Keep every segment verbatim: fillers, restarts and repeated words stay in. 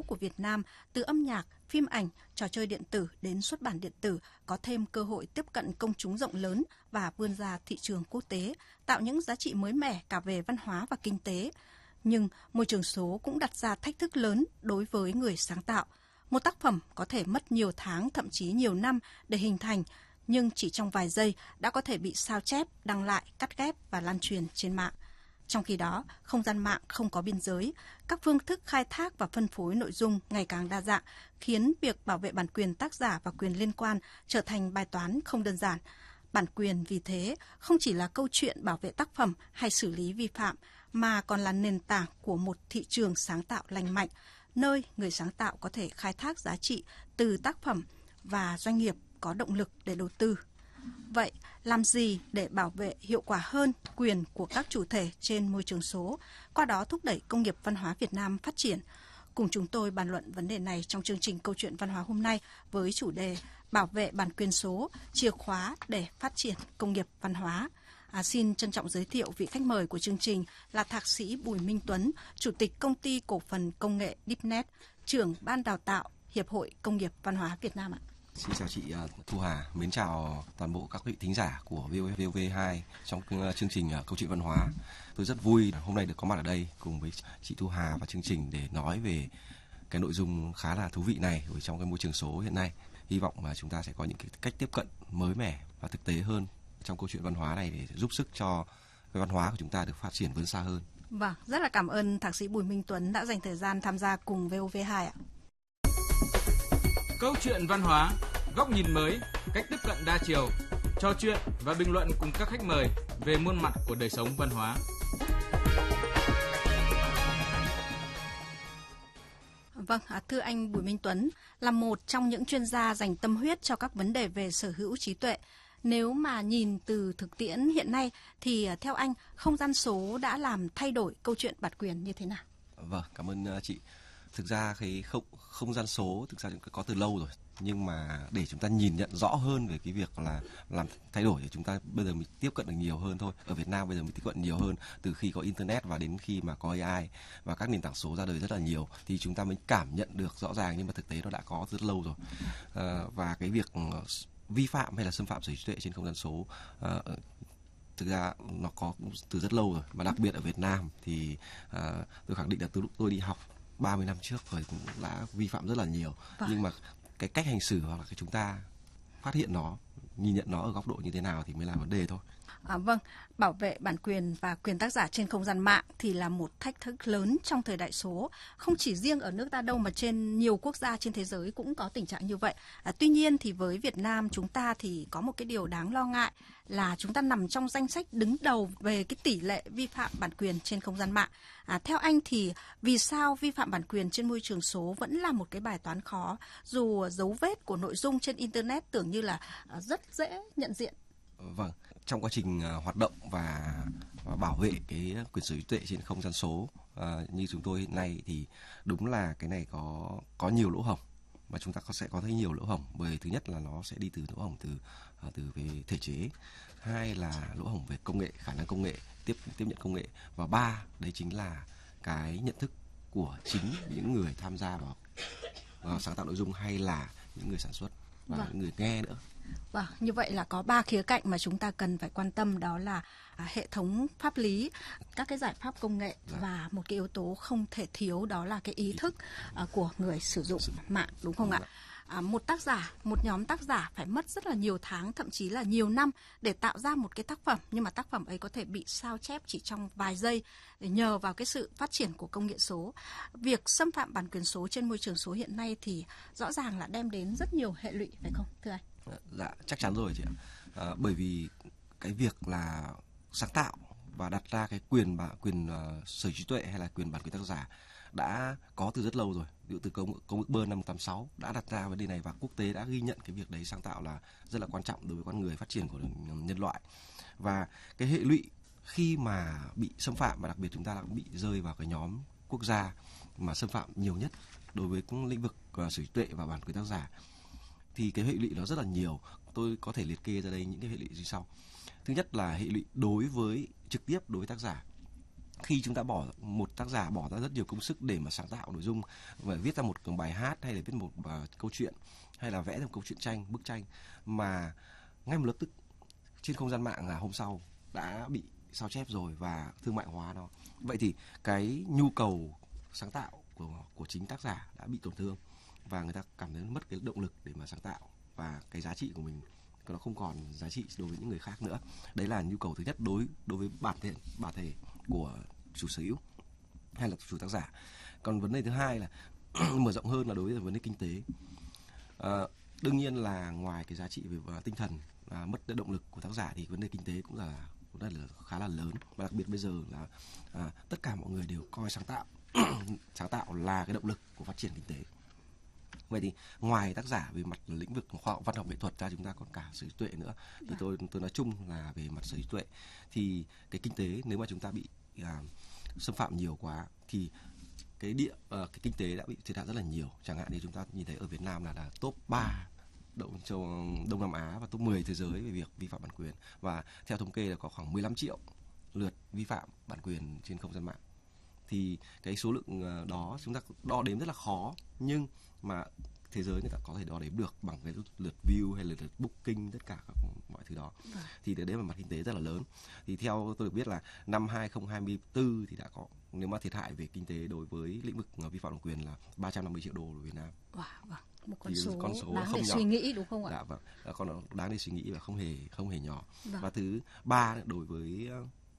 của Việt Nam, từ âm nhạc, phim ảnh, trò chơi điện tử đến xuất bản điện tử có thêm cơ hội tiếp cận công chúng rộng lớn và vươn ra thị trường quốc tế, tạo những giá trị mới mẻ cả về văn hóa và kinh tế. Nhưng môi trường số cũng đặt ra thách thức lớn đối với người sáng tạo. Một tác phẩm có thể mất nhiều tháng, thậm chí nhiều năm để hình thành, nhưng chỉ trong vài giây đã có thể bị sao chép, đăng lại, cắt ghép và lan truyền trên mạng. Trong khi đó, không gian mạng không có biên giới, các phương thức khai thác và phân phối nội dung ngày càng đa dạng, khiến việc bảo vệ bản quyền tác giả và quyền liên quan trở thành bài toán không đơn giản. Bản quyền vì thế không chỉ là câu chuyện bảo vệ tác phẩm hay xử lý vi phạm, mà còn là nền tảng của một thị trường sáng tạo lành mạnh, nơi người sáng tạo có thể khai thác giá trị từ tác phẩm và doanh nghiệp có động lực để đầu tư. Vậy, làm gì để bảo vệ hiệu quả hơn quyền của các chủ thể trên môi trường số, qua đó thúc đẩy công nghiệp văn hóa Việt Nam phát triển? Cùng chúng tôi bàn luận vấn đề này trong chương trình Câu chuyện văn hóa hôm nay với chủ đề Bảo vệ bản quyền số, chìa khóa để phát triển công nghiệp văn hóa. À, xin trân trọng giới thiệu vị khách mời của chương trình là Thạc sĩ Bùi Minh Tuấn, Chủ tịch Công ty Cổ phần Công nghệ Deepnet, trưởng Ban Đào tạo Hiệp hội Công nghiệp Văn hóa Việt Nam ạ. Xin chào chị Thu Hà, mến chào toàn bộ các vị thính giả của vê o vê hai trong chương trình Câu chuyện văn hóa. Tôi rất vui hôm nay được có mặt ở đây cùng với chị Thu Hà và chương trình để nói về cái nội dung khá là thú vị này ở trong cái môi trường số hiện nay. Hy vọng mà chúng ta sẽ có những cái cách tiếp cận mới mẻ và thực tế hơn trong câu chuyện văn hóa này để giúp sức cho cái văn hóa của chúng ta được phát triển vươn xa hơn. Vâng, rất là cảm ơn Thạc sĩ Bùi Minh Tuấn đã dành thời gian tham gia cùng vê o vê hai ạ. Câu chuyện văn hóa, góc nhìn mới, cách tiếp cận đa chiều, trò chuyện và bình luận cùng các khách mời về muôn mặt của đời sống văn hóa. Vâng, thưa anh Bùi Minh Tuấn, là một trong những chuyên gia dành tâm huyết cho các vấn đề về sở hữu trí tuệ, nếu mà nhìn từ thực tiễn hiện nay thì theo anh, không gian số đã làm thay đổi câu chuyện bản quyền như thế nào? Vâng, cảm ơn chị. Thực ra cái không, không gian số thực ra có từ lâu rồi, nhưng mà để chúng ta nhìn nhận rõ hơn về cái việc là làm thay đổi thì chúng ta bây giờ mới tiếp cận được nhiều hơn thôi. Ở Việt Nam bây giờ mới tiếp cận nhiều hơn từ khi có internet và đến khi mà có a i và các nền tảng số ra đời rất là nhiều thì chúng ta mới cảm nhận được rõ ràng, nhưng mà thực tế nó đã có rất lâu rồi. À, và cái việc vi phạm hay là xâm phạm sở hữu trí tuệ trên không gian số à, thực ra nó có từ rất lâu rồi, và đặc biệt ở Việt Nam thì à, tôi khẳng định là từ lúc tôi đi học ba mươi năm trước rồi cũng đã vi phạm rất là nhiều. Vâng. Nhưng mà cái cách hành xử hoặc là cái chúng ta phát hiện nó, nhìn nhận nó ở góc độ như thế nào thì mới là vấn đề thôi. À, vâng, bảo vệ bản quyền và quyền tác giả trên không gian mạng thì là một thách thức lớn trong thời đại số. Không chỉ riêng ở nước ta đâu mà trên nhiều quốc gia trên thế giới cũng có tình trạng như vậy. À, tuy nhiên thì với Việt Nam chúng ta thì có một cái điều đáng lo ngại là chúng ta nằm trong danh sách đứng đầu về cái tỷ lệ vi phạm bản quyền trên không gian mạng. À, theo anh thì vì sao vi phạm bản quyền trên môi trường số vẫn là một cái bài toán khó, dù dấu vết của nội dung trên Internet tưởng như là rất dễ nhận diện? Vâng, trong quá trình uh, hoạt động và, và bảo vệ cái quyền sở hữu trí tuệ trên không gian số uh, như chúng tôi hiện nay thì đúng là cái này có có nhiều lỗ hổng, mà chúng ta có, sẽ có thấy nhiều lỗ hổng. Bởi thứ nhất là nó sẽ đi từ lỗ hổng từ uh, từ về thể chế, hai là lỗ hổng về công nghệ, khả năng công nghệ tiếp tiếp nhận công nghệ, và ba đấy chính là cái nhận thức của chính những người tham gia vào, vào sáng tạo nội dung hay là những người sản xuất và vâng. những người nghe nữa. Vâng, như vậy là có ba khía cạnh mà chúng ta cần phải quan tâm, đó là à, hệ thống pháp lý, các cái giải pháp công nghệ dạ. và một cái yếu tố không thể thiếu đó là cái ý thức à, của người sử dụng mạng, đúng không dạ. ạ? À, một tác giả, một nhóm tác giả phải mất rất là nhiều tháng, thậm chí là nhiều năm để tạo ra một cái tác phẩm, nhưng mà tác phẩm ấy có thể bị sao chép chỉ trong vài giây nhờ vào cái sự phát triển của công nghệ số. Việc xâm phạm bản quyền số trên môi trường số hiện nay thì rõ ràng là đem đến rất nhiều hệ lụy, phải không thưa anh? Dạ, chắc chắn rồi chị ạ. À, bởi vì cái việc là sáng tạo và đặt ra cái quyền và quyền uh, sở hữu trí tuệ hay là quyền bản quyền tác giả đã có từ rất lâu rồi. Ví dụ từ công, công ước Bern năm tám sáu đã đặt ra vấn đề này, và quốc tế đã ghi nhận cái việc đấy, sáng tạo là rất là quan trọng đối với con người, phát triển của nhân loại. Và cái hệ lụy khi mà bị xâm phạm, và đặc biệt chúng ta đã bị rơi vào cái nhóm quốc gia mà xâm phạm nhiều nhất đối với cũng lĩnh vực uh, sở hữu trí tuệ và bản quyền tác giả, thì cái hệ lụy nó rất là nhiều. Tôi có thể liệt kê ra đây những cái hệ lụy như sau. Thứ nhất là hệ lụy đối với trực tiếp đối với tác giả. khi chúng ta bỏ một tác giả bỏ ra rất nhiều công sức để mà sáng tạo nội dung và viết ra một bài hát hay là viết một uh, câu chuyện hay là vẽ ra một câu chuyện tranh, bức tranh mà ngay một lập tức trên không gian mạng là hôm sau đã bị sao chép rồi và thương mại hóa nó. Vậy thì cái nhu cầu sáng tạo của của chính tác giả đã bị tổn thương và người ta cảm thấy mất cái động lực để mà sáng tạo và cái giá trị của mình nó không còn giá trị đối với những người khác nữa. Đấy là nhu cầu thứ nhất đối đối với bản thể bản thể của chủ sở hữu hay là chủ tác giả. Còn vấn đề thứ hai là mở rộng hơn là đối với vấn đề kinh tế. À, đương nhiên là ngoài cái giá trị về tinh thần à, mất động lực của tác giả thì vấn đề kinh tế cũng là cũng là khá là lớn, và đặc biệt bây giờ là à, tất cả mọi người đều coi sáng tạo sáng tạo là cái động lực của phát triển kinh tế. Vậy thì ngoài tác giả về mặt lĩnh vực khoa học, văn học, nghệ thuật ra, chúng ta còn cả sở hữu trí tuệ nữa. Thì Vâng. tôi tôi nói chung là về mặt sở hữu trí tuệ thì cái kinh tế nếu mà chúng ta bị à, xâm phạm nhiều quá thì cái địa uh, cái kinh tế đã bị thiệt hại rất là nhiều. Chẳng hạn như chúng ta nhìn thấy ở Việt Nam là là top ba Đông, châu Đông Nam Á và top mười thế giới về việc vi phạm bản quyền, và theo thống kê là có khoảng mười lăm triệu lượt vi phạm bản quyền trên không gian mạng. Thì cái số lượng đó chúng ta đo đếm rất là khó, nhưng mà thế giới người ta có thể đo đếm được bằng cái lượt view hay là lượt booking, tất cả các mọi thứ đó. Vâng. Thì đấy là mặt kinh tế rất là lớn. Thì theo tôi được biết là năm hai không hai tư thì đã có, nếu mà thiệt hại về kinh tế đối với lĩnh vực vi phạm bản quyền là ba trăm năm mươi triệu đô ở Việt Nam. Wow, vâng. Một con Thì số, con số đáng không để nhỏ. suy nghĩ đúng không ạ? Dạ vâng, là con đáng để suy nghĩ và không hề không hề nhỏ. Vâng. Và thứ ba đối với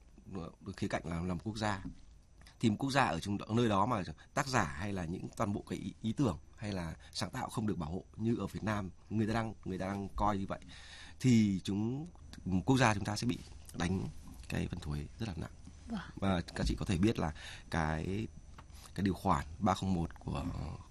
uh, khía cạnh là làm quốc gia, thì một quốc gia ở trong nơi đó mà tác giả hay là những toàn bộ cái ý, ý tưởng hay là sáng tạo không được bảo hộ như ở Việt Nam người ta đang người ta đang coi như vậy, thì chúng quốc gia chúng ta sẽ bị đánh cái phần thuế rất là nặng. Vâng. Và các chị có thể biết là cái cái điều khoản ba không một của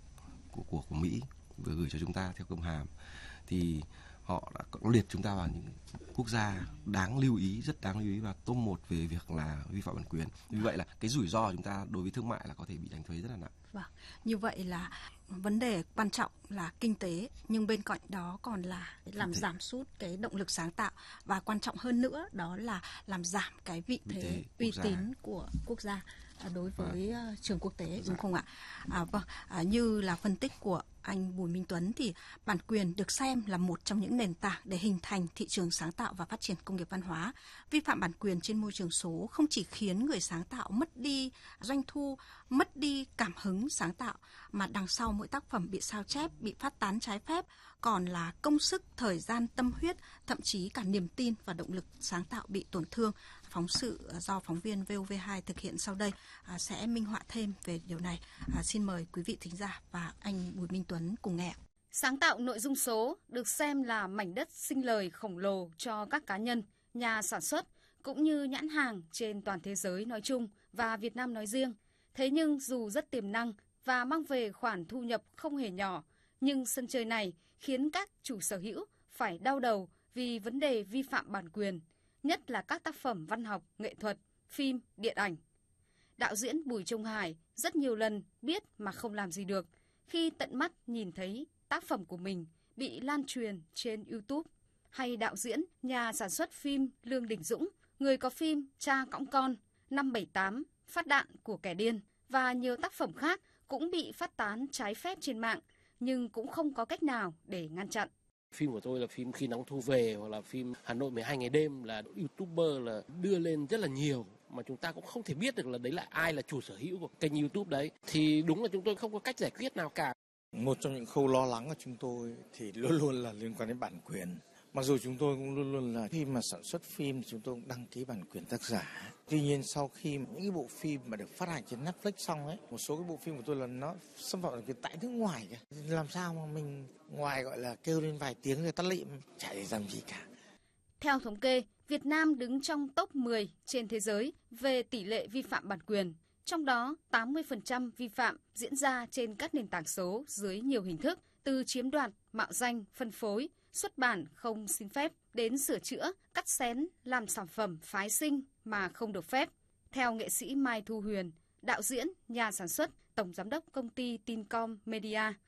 của của, của Mỹ vừa gửi cho chúng ta theo công hàm thì họ đã liệt chúng ta vào những quốc gia đáng lưu ý, rất đáng lưu ý và top một về việc là vi phạm bản quyền. Vì vậy là cái rủi ro của chúng ta đối với thương mại là có thể bị đánh thuế rất là nặng. Vâng. Như vậy là vấn đề quan trọng là kinh tế, nhưng bên cạnh đó còn là làm giảm sút cái động lực sáng tạo, và quan trọng hơn nữa đó là làm giảm cái vị thế, thế uy quốc tín gia. của quốc gia đối với Vâng. uh, trường quốc tế, Dạ. đúng không ạ? À, vâng. À, như là phân tích của anh Bùi Minh Tuấn thì bản quyền được xem là một trong những nền tảng để hình thành thị trường sáng tạo và phát triển công nghiệp văn hóa. Vi phạm bản quyền trên môi trường số không chỉ khiến người sáng tạo mất đi doanh thu, mất đi cảm hứng sáng tạo, mà đằng sau mỗi tác phẩm bị sao chép, bị phát tán trái phép còn là công sức, thời gian, tâm huyết, thậm chí cả niềm tin và động lực sáng tạo bị tổn thương. Phóng sự do phóng viên vê o vê hai thực hiện sau đây à, sẽ minh họa thêm về điều này. À, xin mời quý vị thính giả và anh Bùi Minh Tuấn cùng nghe. Sáng tạo nội dung số được xem là mảnh đất sinh lời khổng lồ cho các cá nhân, nhà sản xuất cũng như nhãn hàng trên toàn thế giới nói chung và Việt Nam nói riêng. Thế nhưng dù rất tiềm năng và mang về khoản thu nhập không hề nhỏ, nhưng sân chơi này khiến các chủ sở hữu phải đau đầu vì vấn đề vi phạm bản quyền, nhất là các tác phẩm văn học, nghệ thuật, phim, điện ảnh. Đạo diễn Bùi Trung Hải rất nhiều lần biết mà không làm gì được khi tận mắt nhìn thấy tác phẩm của mình bị lan truyền trên YouTube. Hay đạo diễn, nhà sản xuất phim Lương Đình Dũng, người có phim Cha Cõng Con, năm bảy tám, Phát đạn của kẻ điên và nhiều tác phẩm khác cũng bị phát tán trái phép trên mạng, nhưng cũng không có cách nào để ngăn chặn. Phim của tôi là phim Khi Nắng Thu Về hoặc là phim Hà Nội mười hai ngày đêm là YouTuber là đưa lên rất là nhiều, mà chúng ta cũng không thể biết được là đấy là ai là chủ sở hữu của kênh YouTube đấy. Thì đúng là chúng tôi không có cách giải quyết nào cả. Một trong những khâu lo lắng của chúng tôi thì luôn luôn là liên quan đến bản quyền. Mặc dù chúng tôi cũng luôn luôn là khi mà sản xuất phim thì chúng tôi cũng đăng ký bản quyền tác giả. Tuy nhiên sau khi những cái bộ phim mà được phát hành trên Netflix xong ấy, một số cái bộ phim của tôi là nó xâm phạm bản quyền tại nước ngoài kìa. Làm sao mà mình ngoài gọi là kêu lên vài tiếng rồi tắt lịm, chả để làm gì cả. Theo thống kê, Việt Nam đứng trong top mười trên thế giới về tỷ lệ vi phạm bản quyền. Trong đó, tám mươi phần trăm vi phạm diễn ra trên các nền tảng số dưới nhiều hình thức, từ chiếm đoạt, mạo danh, phân phối, xuất bản không xin phép, đến sửa chữa, cắt xén, làm sản phẩm phái sinh mà không được phép. Theo nghệ sĩ Mai Thu Huyền, đạo diễn, nhà sản xuất, tổng giám đốc công ty Tincom Media,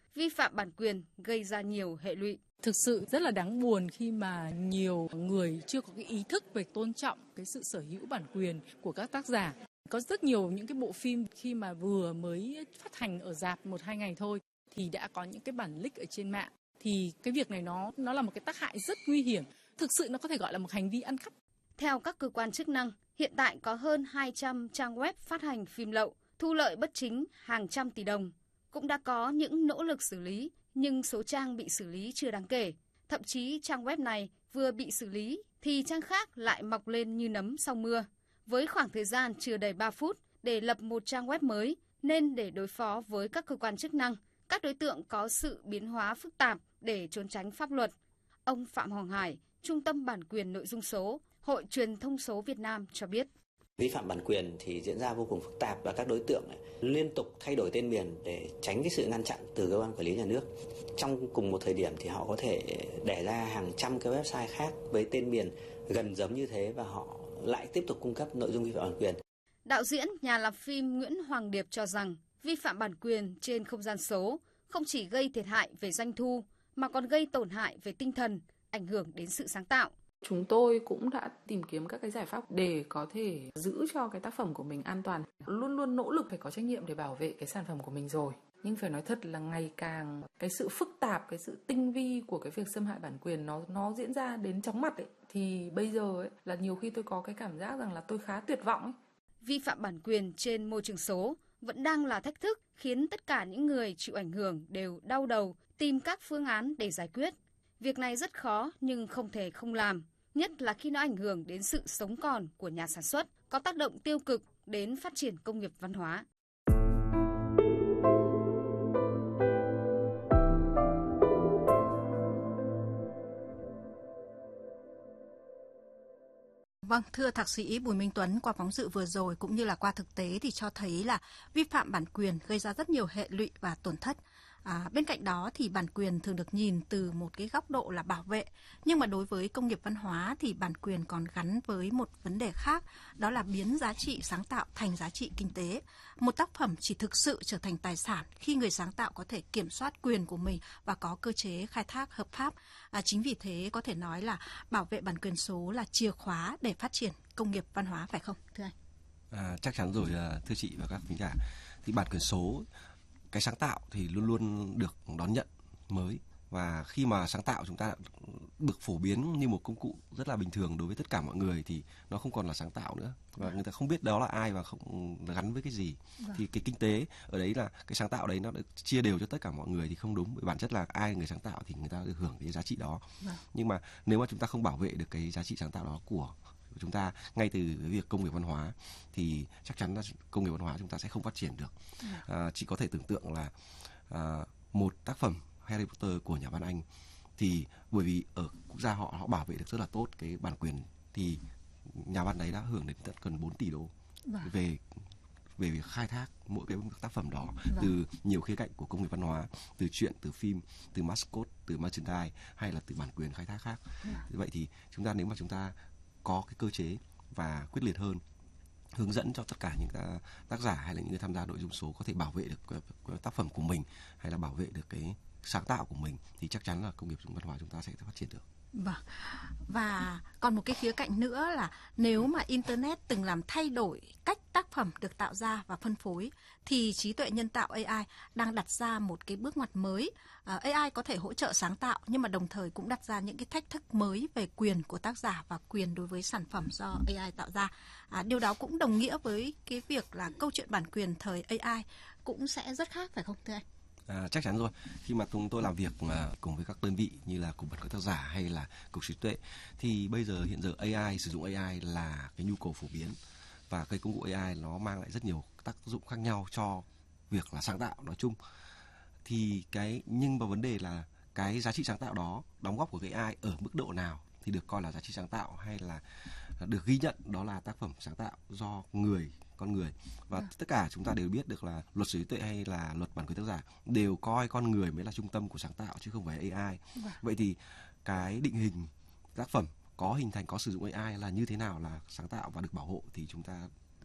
vi phạm bản quyền gây ra nhiều hệ lụy. Thực sự rất là đáng buồn khi mà nhiều người chưa có cái ý thức về tôn trọng cái sự sở hữu bản quyền của các tác giả. Có rất nhiều những cái bộ phim khi mà vừa mới phát hành ở rạp một hai ngày thôi thì đã có những cái bản leak ở trên mạng. Thì cái việc này nó nó là một cái tác hại rất nguy hiểm. Thực sự nó có thể gọi là một hành vi ăn cắp. Theo các cơ quan chức năng, hiện tại có hơn hai trăm trang web phát hành phim lậu, thu lợi bất chính hàng trăm tỷ đồng. Cũng đã có những nỗ lực xử lý, nhưng số trang bị xử lý chưa đáng kể. Thậm chí trang web này vừa bị xử lý thì trang khác lại mọc lên như nấm sau mưa. Với khoảng thời gian chưa đầy ba phút để lập một trang web mới, nên để đối phó với các cơ quan chức năng, các đối tượng có sự biến hóa phức tạp để trốn tránh pháp luật. Ông Phạm Hoàng Hải, Trung tâm Bản quyền Nội dung số, Hội Truyền thông số Việt Nam cho biết. Vi phạm bản quyền thì diễn ra vô cùng phức tạp và các đối tượng liên tục thay đổi tên miền để tránh cái sự ngăn chặn từ cơ quan quản lý nhà nước. Trong cùng một thời điểm thì họ có thể đẻ ra hàng trăm cái website khác với tên miền gần giống như thế và họ lại tiếp tục cung cấp nội dung vi phạm bản quyền. Đạo diễn, nhà làm phim Nguyễn Hoàng Điệp cho rằng vi phạm bản quyền trên không gian số không chỉ gây thiệt hại về doanh thu mà còn gây tổn hại về tinh thần, ảnh hưởng đến sự sáng tạo. Chúng tôi cũng đã tìm kiếm các cái giải pháp để có thể giữ cho cái tác phẩm của mình an toàn. Luôn luôn nỗ lực phải có trách nhiệm để bảo vệ cái sản phẩm của mình rồi. Nhưng phải nói thật là ngày càng cái sự phức tạp, cái sự tinh vi của cái việc xâm hại bản quyền nó nó diễn ra đến chóng mặt ấy. Thì bây giờ ấy, là nhiều khi tôi có cái cảm giác rằng là tôi khá tuyệt vọng ấy. Vi phạm bản quyền trên môi trường số vẫn đang là thách thức khiến tất cả những người chịu ảnh hưởng đều đau đầu tìm các phương án để giải quyết. Việc này rất khó nhưng không thể không làm, nhất là khi nó ảnh hưởng đến sự sống còn của nhà sản xuất, có tác động tiêu cực đến phát triển công nghiệp văn hóa. Vâng, thưa Thạc sĩ Bùi Minh Tuấn, qua phóng sự vừa rồi cũng như là qua thực tế thì cho thấy là vi phạm bản quyền gây ra rất nhiều hệ lụy và tổn thất. À, bên cạnh đó thì bản quyền thường được nhìn từ một cái góc độ là bảo vệ, nhưng mà đối với công nghiệp văn hóa thì bản quyền còn gắn với một vấn đề khác, đó là biến giá trị sáng tạo thành giá trị kinh tế. Một tác phẩm chỉ thực sự trở thành tài sản khi người sáng tạo có thể kiểm soát quyền của mình và có cơ chế khai thác hợp pháp. À, chính vì thế có thể nói là bảo vệ bản quyền số là chìa khóa để phát triển công nghiệp văn hóa, phải không thưa anh? À, chắc chắn rồi, thưa chị và các khán giả. Thì bản quyền số, cái sáng tạo thì luôn luôn được đón nhận mới, và khi mà sáng tạo chúng ta được phổ biến như một công cụ rất là bình thường đối với tất cả mọi người thì nó không còn là sáng tạo nữa, và người ta không biết đó là ai và không gắn với cái gì. Vâng. Thì cái kinh tế ở đấy là cái sáng tạo đấy nó được chia đều cho tất cả mọi người thì không đúng, bởi bản chất là ai người sáng tạo thì người ta được hưởng cái giá trị đó. Vâng. Nhưng mà nếu mà chúng ta không bảo vệ được cái giá trị sáng tạo đó của chúng ta ngay từ cái việc công nghiệp văn hóa thì chắc chắn là công nghiệp văn hóa chúng ta sẽ không phát triển được. À, chỉ có thể tưởng tượng là à, một tác phẩm Harry Potter của nhà văn Anh thì bởi vì ở quốc gia họ họ bảo vệ được rất là tốt cái bản quyền thì nhà văn đấy đã hưởng đến tận gần bốn tỷ đô vâng. về về việc khai thác mỗi cái tác phẩm đó vâng. từ nhiều khía cạnh của công nghiệp văn hóa, từ truyện, từ phim, từ mascot, từ merchandise hay là từ bản quyền khai thác khác. Vâng. Vậy thì chúng ta nếu mà chúng ta có cái cơ chế và quyết liệt hơn, hướng dẫn cho tất cả những tác giả hay là những người tham gia nội dung số có thể bảo vệ được cái, cái tác phẩm của mình hay là bảo vệ được cái sáng tạo của mình thì chắc chắn là công nghiệp văn hóa chúng ta sẽ phát triển được. Vâng. Và còn một cái khía cạnh nữa là nếu mà Internet từng làm thay đổi cách tác phẩm được tạo ra và phân phối thì trí tuệ nhân tạo A I đang đặt ra một cái bước ngoặt mới. À, A I có thể hỗ trợ sáng tạo nhưng mà đồng thời cũng đặt ra những cái thách thức mới về quyền của tác giả và quyền đối với sản phẩm do A I tạo ra. À, điều đó cũng đồng nghĩa với cái việc là câu chuyện bản quyền thời A I cũng sẽ rất khác, phải không thưa anh? À, chắc chắn rồi. Khi mà chúng tôi làm việc mà cùng với các đơn vị như là cục bản quyền tác giả hay là cục trí tuệ thì bây giờ hiện giờ A I, sử dụng A I là cái nhu cầu phổ biến, và cái công cụ A I nó mang lại rất nhiều tác dụng khác nhau cho việc là sáng tạo nói chung. Thì cái nhưng mà vấn đề là cái giá trị sáng tạo đó, đóng góp của cái A I ở mức độ nào thì được coi là giá trị sáng tạo hay là được ghi nhận đó là tác phẩm sáng tạo do người con người. Và à. tất cả chúng ta đều biết được là luật sở hữu trí tuệ hay là luật bản quyền tác giả đều coi con người mới là trung tâm của sáng tạo chứ không phải A I. À. Vậy thì cái định hình tác phẩm có hình thành, có sử dụng A I là như thế nào là sáng tạo và được bảo hộ thì chúng ta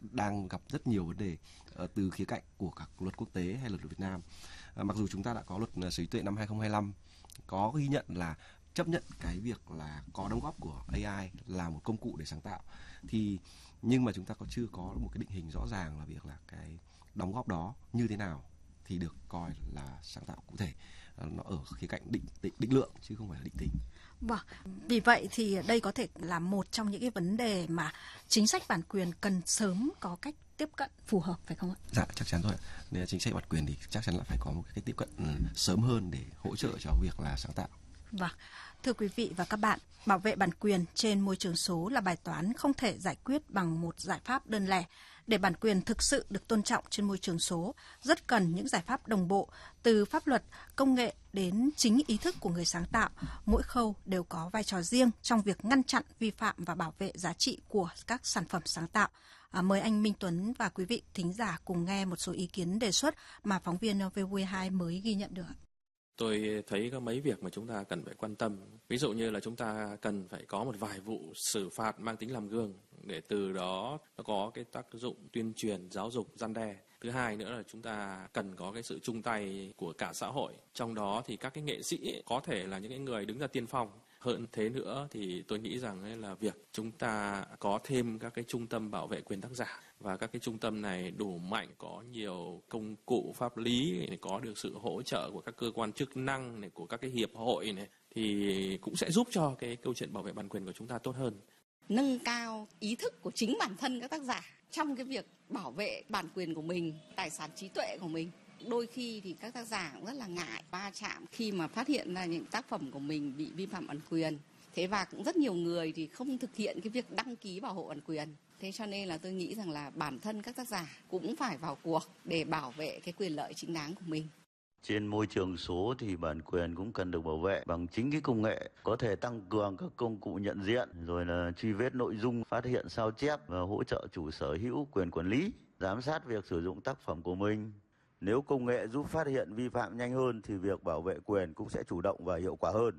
đang gặp rất nhiều vấn đề uh, từ khía cạnh của các luật quốc tế hay luật Việt Nam. Uh, mặc dù chúng ta đã có luật uh, sở hữu trí tuệ năm hai không hai lăm có ghi nhận là chấp nhận cái việc là có đóng góp của a i là một công cụ để sáng tạo, thì nhưng mà chúng ta có chưa có một cái định hình rõ ràng là việc là cái đóng góp đó như thế nào thì được coi là sáng tạo cụ thể. Nó ở khía cạnh định, định định lượng chứ không phải là định tính. Vâng, vì vậy thì đây có thể là một trong những cái vấn đề mà chính sách bản quyền cần sớm có cách tiếp cận phù hợp, phải không ạ? Dạ, chắc chắn rồi. Nên chính sách bản quyền thì chắc chắn là phải có một cái cách tiếp cận sớm hơn để hỗ trợ cho việc là sáng tạo. Vâng, thưa quý vị và các bạn, bảo vệ bản quyền trên môi trường số là bài toán không thể giải quyết bằng một giải pháp đơn lẻ. Để bản quyền thực sự được tôn trọng trên môi trường số, rất cần những giải pháp đồng bộ, từ pháp luật, công nghệ đến chính ý thức của người sáng tạo. Mỗi khâu đều có vai trò riêng trong việc ngăn chặn, vi phạm và bảo vệ giá trị của các sản phẩm sáng tạo. À, mời anh Minh Tuấn và quý vị thính giả cùng nghe một số ý kiến đề xuất mà phóng viên vê o a hai mới ghi nhận được. Tôi thấy có mấy việc mà chúng ta cần phải quan tâm. Ví dụ như là chúng ta cần phải có một vài vụ xử phạt mang tính làm gương để từ đó nó có cái tác dụng tuyên truyền, giáo dục, răn đe. Thứ hai nữa là chúng ta cần có cái sự chung tay của cả xã hội. Trong đó thì các cái nghệ sĩ có thể là những cái người đứng ra tiên phong. Hơn thế nữa thì tôi nghĩ rằng ấy là việc chúng ta có thêm các cái trung tâm bảo vệ quyền tác giả, và các cái trung tâm này đủ mạnh, có nhiều công cụ pháp lý, này, có được sự hỗ trợ của các cơ quan chức năng này, của các cái hiệp hội này, thì cũng sẽ giúp cho cái câu chuyện bảo vệ bản quyền của chúng ta tốt hơn. Nâng cao ý thức của chính bản thân các tác giả trong cái việc bảo vệ bản quyền của mình, tài sản trí tuệ của mình. Đôi khi thì các tác giả cũng rất là ngại va chạm khi mà phát hiện ra những tác phẩm của mình bị vi phạm bản quyền. Thế và cũng rất nhiều người thì không thực hiện cái việc đăng ký bảo hộ bản quyền. Thế cho nên là tôi nghĩ rằng là bản thân các tác giả cũng phải vào cuộc để bảo vệ cái quyền lợi chính đáng của mình. Trên môi trường số thì bản quyền cũng cần được bảo vệ bằng chính cái công nghệ, có thể tăng cường các công cụ nhận diện, rồi là truy vết nội dung, phát hiện sao chép và hỗ trợ chủ sở hữu quyền quản lý, giám sát việc sử dụng tác phẩm của mình. Nếu công nghệ giúp phát hiện vi phạm nhanh hơn thì việc bảo vệ quyền cũng sẽ chủ động và hiệu quả hơn.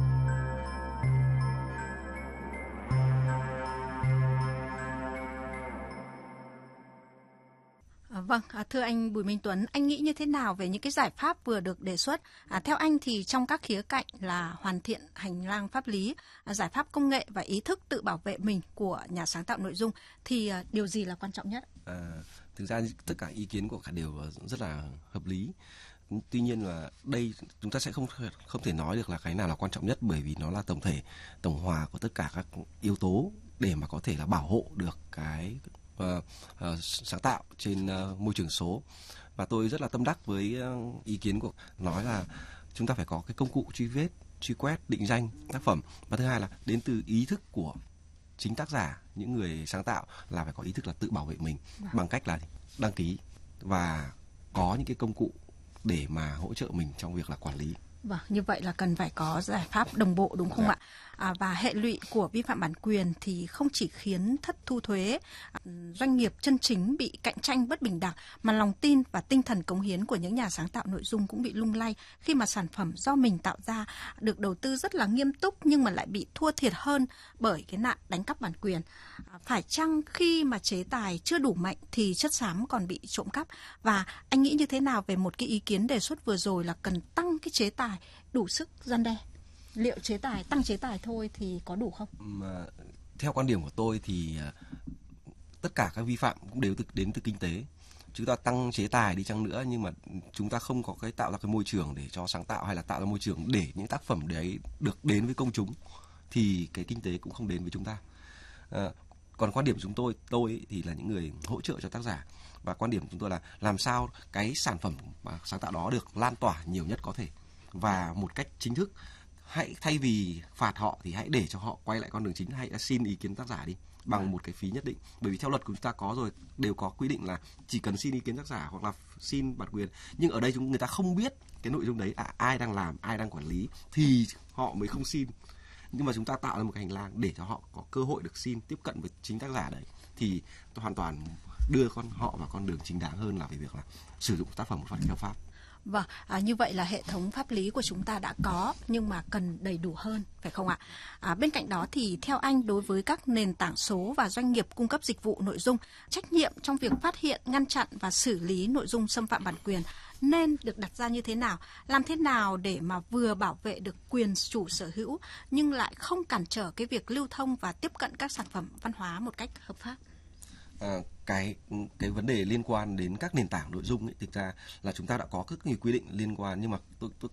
À, vâng, à, thưa anh Bùi Minh Tuấn, anh nghĩ như thế nào về những cái giải pháp vừa được đề xuất? À, theo anh thì trong các khía cạnh là hoàn thiện hành lang pháp lý, à, giải pháp công nghệ và ý thức tự bảo vệ mình của nhà sáng tạo nội dung thì à, điều gì là quan trọng nhất? À, thực ra tất cả ý kiến của cả đều rất là hợp lý. Tuy nhiên là đây chúng ta sẽ không không thể nói được là cái nào là quan trọng nhất, bởi vì nó là tổng thể, tổng hòa của tất cả các yếu tố để mà có thể là bảo hộ được cái uh, uh, sáng tạo trên uh, môi trường số. Và tôi rất là tâm đắc với uh, ý kiến của nói là chúng ta phải có cái công cụ truy vết, truy quét, định danh tác phẩm. Và thứ hai là đến từ ý thức của chính tác giả, những người sáng tạo là phải có ý thức là tự bảo vệ mình à. bằng cách là đăng ký và có những cái công cụ để mà hỗ trợ mình trong việc là quản lý. Vâng, như vậy là cần phải có giải pháp đồng bộ, đúng không dạ. ạ? À, và hệ lụy của vi phạm bản quyền thì không chỉ khiến thất thu thuế, doanh nghiệp chân chính bị cạnh tranh bất bình đẳng, mà lòng tin và tinh thần cống hiến của những nhà sáng tạo nội dung cũng bị lung lay khi mà sản phẩm do mình tạo ra được đầu tư rất là nghiêm túc nhưng mà lại bị thua thiệt hơn bởi cái nạn đánh cắp bản quyền. À, phải chăng khi mà chế tài chưa đủ mạnh thì chất xám còn bị trộm cắp? Và anh nghĩ như thế nào về một cái ý kiến đề xuất vừa rồi là cần tăng cái chế tài đủ sức răn đe? Liệu chế tài, tăng chế tài thôi thì có đủ không? Mà, theo quan điểm của tôi thì uh, tất cả các vi phạm cũng đều từ, đến từ kinh tế. Chúng ta tăng chế tài đi chăng nữa nhưng mà chúng ta không có cái tạo ra cái môi trường để cho sáng tạo, hay là tạo ra môi trường để những tác phẩm đấy được đến với công chúng, thì cái kinh tế cũng không đến với chúng ta. Uh, còn quan điểm chúng tôi, tôi ấy, thì là những người hỗ trợ cho tác giả, và quan điểm của chúng tôi là làm sao cái sản phẩm mà sáng tạo đó được lan tỏa nhiều nhất có thể và một cách chính thức. Hãy thay vì phạt họ thì hãy để cho họ quay lại con đường chính, hãy xin ý kiến tác giả đi bằng một cái phí nhất định, bởi vì theo luật của chúng ta có rồi, đều có quy định là chỉ cần xin ý kiến tác giả hoặc là xin bản quyền, nhưng ở đây chúng người ta không biết cái nội dung đấy à, ai đang làm, ai đang quản lý thì họ mới không xin. Nhưng mà chúng ta tạo ra một cái hành lang để cho họ có cơ hội được xin, tiếp cận với chính tác giả đấy, thì hoàn toàn đưa con họ vào con đường chính đáng hơn là về việc là sử dụng tác phẩm một cách hợp pháp. Vâng, à, như vậy là hệ thống pháp lý của chúng ta đã có nhưng mà cần đầy đủ hơn, phải không ạ? À, bên cạnh đó thì theo anh, đối với các nền tảng số và doanh nghiệp cung cấp dịch vụ nội dung, trách nhiệm trong việc phát hiện, ngăn chặn và xử lý nội dung xâm phạm bản quyền nên được đặt ra như thế nào? Làm thế nào để mà vừa bảo vệ được quyền chủ sở hữu nhưng lại không cản trở cái việc lưu thông và tiếp cận các sản phẩm văn hóa một cách hợp pháp? À, cái cái vấn đề liên quan đến các nền tảng nội dung ấy, thực ra là chúng ta đã có các nhiều quy định liên quan, nhưng mà tôi tôi